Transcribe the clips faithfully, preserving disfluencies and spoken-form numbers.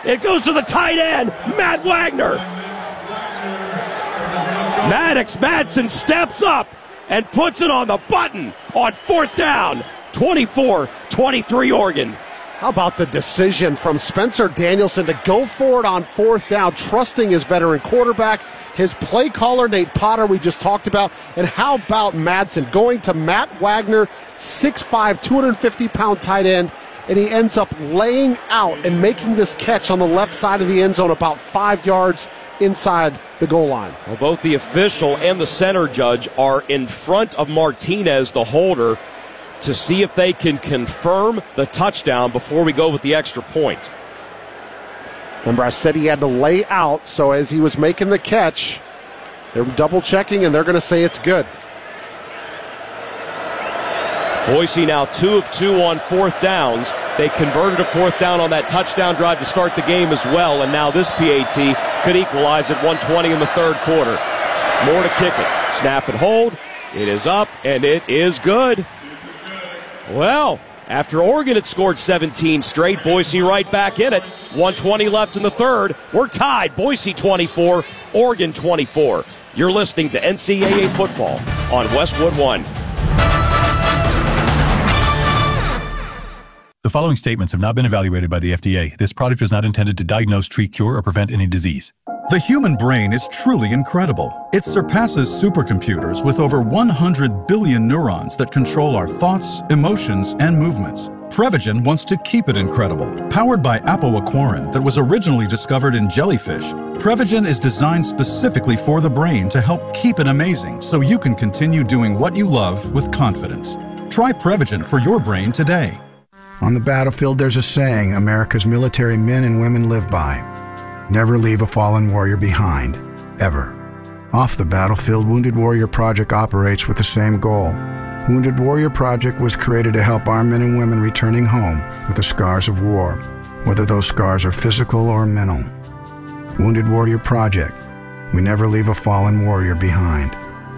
It goes to the tight end, Matt Wagner. Maddox Madsen steps up and puts it on the button on fourth down. twenty-four twenty-three Oregon. How about the decision from Spencer Danielson to go for it on fourth down, trusting his veteran quarterback, his play caller, Nate Potter, we just talked about. And how about Madsen going to Matt Wagner, six five, two hundred fifty pound tight end, and he ends up laying out and making this catch on the left side of the end zone about five yards inside the goal line. Well, both the official and the center judge are in front of Martinez, the holder, to see if they can confirm the touchdown before we go with the extra point. Remember, I said he had to lay out, so as he was making the catch, they're double checking and they're going to say it's good. Boise now two of two on fourth downs. They converted a fourth down on that touchdown drive to start the game as well, and now this P A T could equalize at one twenty in the third quarter. More to kick it. Snap and hold. It is up, and it is good. Well, after Oregon had scored seventeen straight, Boise right back in it. one twenty left in the third. We're tied. Boise twenty-four, Oregon twenty-four. You're listening to N C double A football on Westwood One. The following statements have not been evaluated by the F D A. This product is not intended to diagnose, treat, cure, or prevent any disease. The human brain is truly incredible. It surpasses supercomputers with over one hundred billion neurons that control our thoughts, emotions, and movements. Prevagen wants to keep it incredible. Powered by apoaquarin that was originally discovered in jellyfish, Prevagen is designed specifically for the brain to help keep it amazing so you can continue doing what you love with confidence. Try Prevagen for your brain today. On the battlefield, there's a saying America's military men and women live by. Never leave a fallen warrior behind, ever. Off the battlefield, Wounded Warrior Project operates with the same goal. Wounded Warrior Project was created to help our men and women returning home with the scars of war, whether those scars are physical or mental. Wounded Warrior Project. We never leave a fallen warrior behind,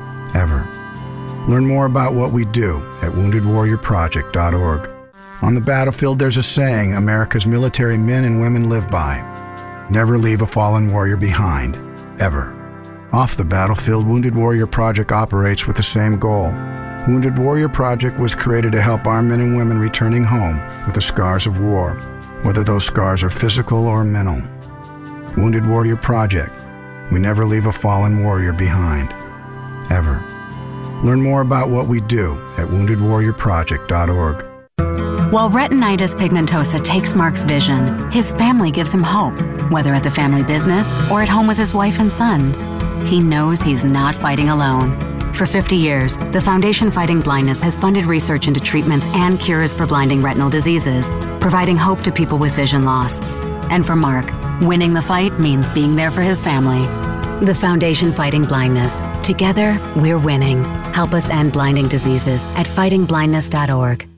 ever. Learn more about what we do at wounded warrior project dot org. On the battlefield, there's a saying America's military men and women live by. Never leave a fallen warrior behind, ever. Off the battlefield, Wounded Warrior Project operates with the same goal. Wounded Warrior Project was created to help our men and women returning home with the scars of war, whether those scars are physical or mental. Wounded Warrior Project. We never leave a fallen warrior behind, ever. Learn more about what we do at wounded warrior project dot org. While retinitis pigmentosa takes Mark's vision, his family gives him hope, whether at the family business or at home with his wife and sons. He knows he's not fighting alone. For fifty years, the Foundation Fighting Blindness has funded research into treatments and cures for blinding retinal diseases, providing hope to people with vision loss. And for Mark, winning the fight means being there for his family. The Foundation Fighting Blindness. Together, we're winning. Help us end blinding diseases at fighting blindness dot org.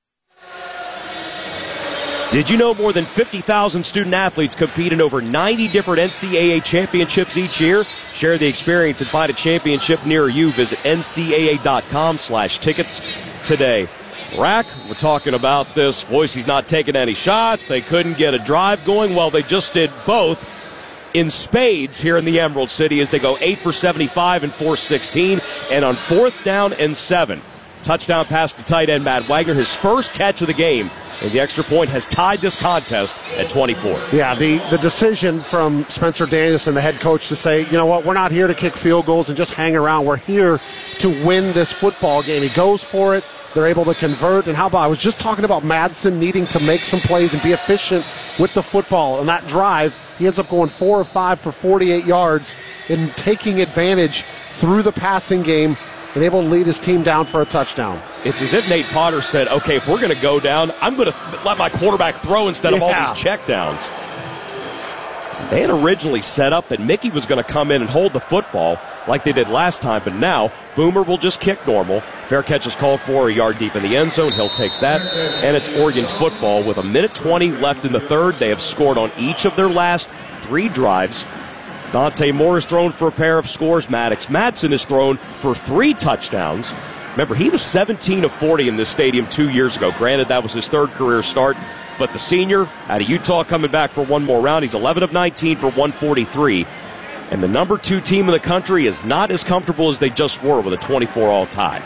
Did you know more than fifty thousand student athletes compete in over ninety different N C double A championships each year? Share the experience and find a championship near you. Visit N C double A dot com slash tickets today. Rack, we're talking about this. Boise's not taking any shots. They couldn't get a drive going. Well, they just did both in spades here in the Emerald City as they go eight for seventy-five and four sixteen. And on fourth down and seven, touchdown pass to tight end Matt Wagner, his first catch of the game. And the extra point has tied this contest at twenty-four. Yeah, the, the decision from Spencer Danielson, the head coach, to say, you know what, we're not here to kick field goals and just hang around. We're here to win this football game. He goes for it. They're able to convert. And how about, I was just talking about Madsen needing to make some plays and be efficient with the football. On that drive, he ends up going four or five for forty-eight yards and taking advantage through the passing game and able to lead his team down for a touchdown. It's as if Nate Potter said, okay, if we're going to go down, I'm going to let my quarterback throw instead of yeah. all these checkdowns. They had originally set up that Mickey was going to come in and hold the football like they did last time, but now Boomer will just kick normal. Fair catch is called for, a yard deep in the end zone. Hill takes that, and it's Oregon football with a minute twenty left in the third. They have scored on each of their last three drives. Dante Moore has thrown for a pair of scores. Maddox Madsen has thrown for three touchdowns. Remember, he was seventeen of forty in this stadium two years ago. Granted, that was his third career start. but the senior out of Utah coming back for one more round. He's eleven of nineteen for one forty-three. And the number two team in the country is not as comfortable as they just were with a twenty-four all tie.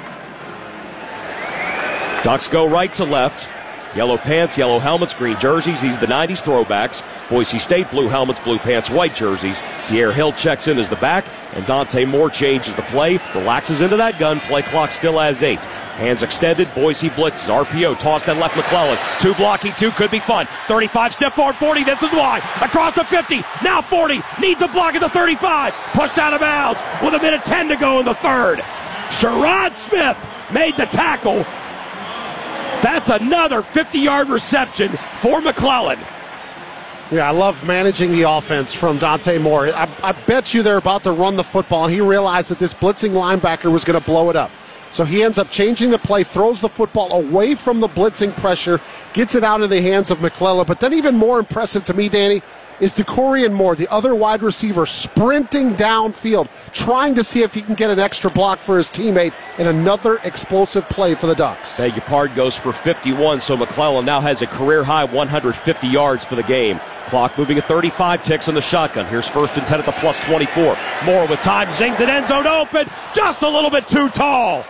Ducks go right to left. Yellow pants, yellow helmets, green jerseys. These are the nineties throwbacks. Boise State, blue helmets, blue pants, white jerseys. De'Aaron Hill checks in as the back, and Dante Moore changes the play, relaxes into that gun. Play clock still has eight. Hands extended, Boise blitzes. R P O, toss that left McClellan. Two blocking, two could be fun. thirty-five, step forward, forty, this is why. Across the fifty, now forty, needs a block at the thirty-five. Pushed out of bounds with a minute ten to go in the third. Sherrod Smith made the tackle. That's another fifty-yard reception for McClellan. Yeah, I love managing the offense from Dante Moore. I, I bet you they're about to run the football, and he realized that this blitzing linebacker was going to blow it up. So he ends up changing the play, throws the football away from the blitzing pressure, gets it out of the hands of McClellan. But then even more impressive to me, Danny, is DeCorian Moore, the other wide receiver, sprinting downfield, trying to see if he can get an extra block for his teammate, and another explosive play for the Ducks. Begupard goes for fifty-one, so McClellan now has a career-high one hundred fifty yards for the game. Clock moving at thirty-five ticks on the shotgun. Here's first and ten at the plus twenty-four. Moore with time, zings it, end zone open, just a little bit too tall.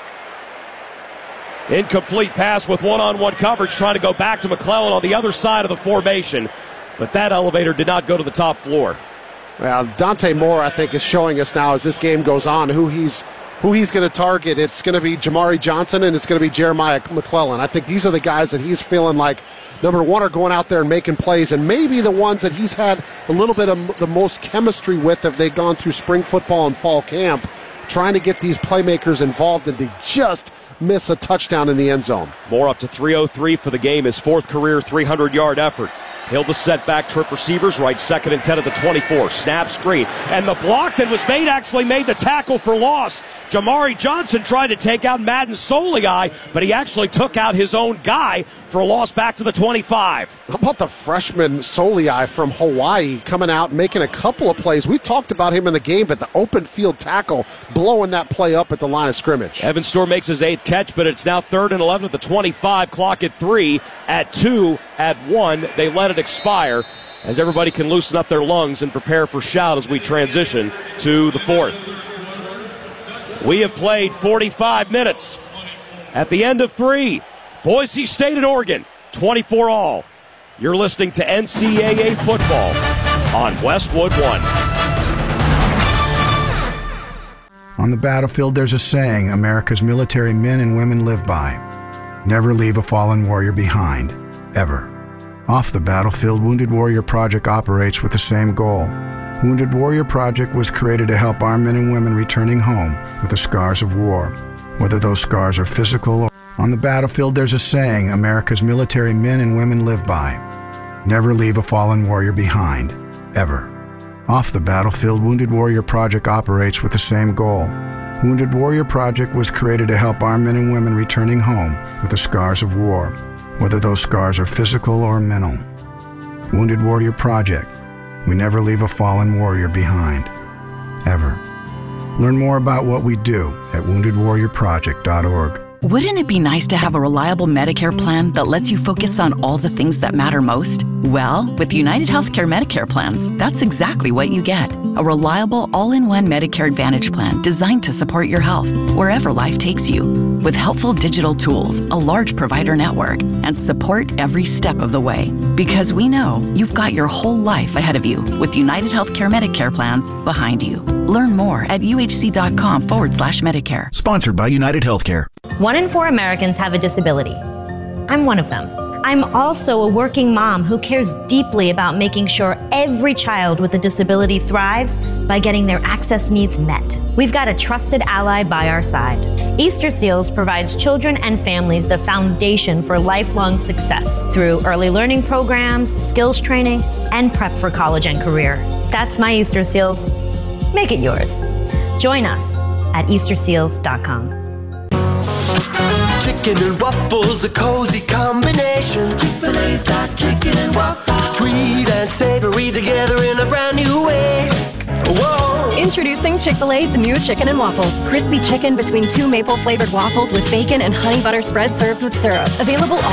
Incomplete pass with one-on-one coverage, trying to go back to McClellan on the other side of the formation. But that elevator did not go to the top floor. Well, Dante Moore, I think, is showing us now as this game goes on who he's who he's going to target. It's going to be Jamari Johnson and it's going to be Jeremiah McClellan. I think these are the guys that he's feeling like, number one, are going out there and making plays, and maybe the ones that he's had a little bit of the most chemistry with if they've gone through spring football and fall camp, trying to get these playmakers involved, and they just miss a touchdown in the end zone. Moore up to three oh three for the game, his fourth career three hundred yard effort. Hill the setback, trip receivers, right second and ten at the twenty-four. Snap screen. And the block that was made actually made the tackle for loss. Jamari Johnson tried to take out Madden Soliai, but he actually took out his own guy for a loss back to the twenty-five. How about the freshman Soliai from Hawaii coming out and making a couple of plays? We talked about him in the game, but the open field tackle blowing that play up at the line of scrimmage. Evan Storr makes his eighth catch, but it's now third and eleven at the twenty-five. Clock at three, at two, at one. They let it expire as everybody can loosen up their lungs and prepare for shout as we transition to the fourth. We have played forty-five minutes. At the end of three, Boise State and Oregon, twenty-four all. You're listening to N C double A football on Westwood One. On the battlefield, there's a saying America's military men and women live by. Never leave a fallen warrior behind, ever. Off the battlefield, Wounded Warrior Project operates with the same goal. Wounded Warrior Project was created to help our men and women returning home with the scars of war, whether those scars are physical or... On the battlefield, there's a saying America's military men and women live by. Never leave a fallen warrior behind, ever. Off the battlefield, Wounded Warrior Project operates with the same goal. Wounded Warrior Project was created to help our men and women returning home with the scars of war, whether those scars are physical or mental. Wounded Warrior Project. We never leave a fallen warrior behind, ever. Learn more about what we do at wounded warrior project dot org. Wouldn't it be nice to have a reliable Medicare plan that lets you focus on all the things that matter most? Well, with United Healthcare Medicare plans, that's exactly what you get. A reliable, all-in-one Medicare Advantage plan designed to support your health wherever life takes you. With helpful digital tools, a large provider network, and support every step of the way. Because we know you've got your whole life ahead of you with United Healthcare Medicare plans behind you. Learn more at uhc.com forward slash Medicare. Sponsored by United Healthcare. One in four Americans have a disability. I'm one of them. I'm also a working mom who cares deeply about making sure every child with a disability thrives by getting their access needs met. We've got a trusted ally by our side. Easter Seals provides children and families the foundation for lifelong success through early learning programs, skills training, and prep for college and career. That's my Easter Seals. Make it yours. Join us at easter seals dot com. Chicken and waffles, a cozy combination. Chick-fil-A's got chicken and waffles. Sweet and savory together in a brand new way. Whoa! Introducing Chick-fil-A's new chicken and waffles. Crispy chicken between two maple-flavored waffles with bacon and honey butter spread served with syrup. Available